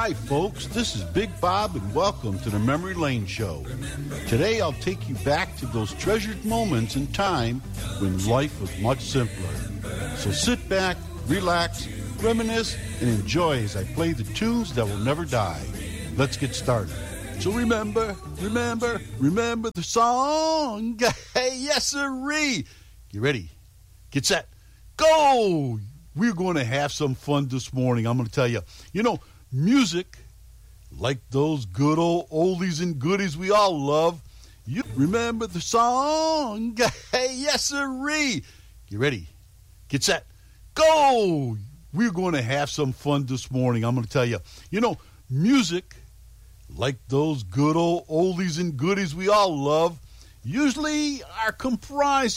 Hi, folks. This is Big Bob, and welcome to the Memory Lane Show. Today, I'll take you back to those treasured moments in time when life was much simpler. So sit back, relax, reminisce, and enjoy as I play the tunes that will never die. Let's get started. So remember the song. Hey, yes, sirree. Get ready. Get set. Go! We're going to have some fun this morning. I'm going to tell you, music, like those good old oldies and goodies we all love. You remember the song? Hey, yes, sirree. Get ready. Get set. Go! We're going to have some fun this morning. I'm going to tell you, music, like those good old oldies and goodies we all love, usually are comprised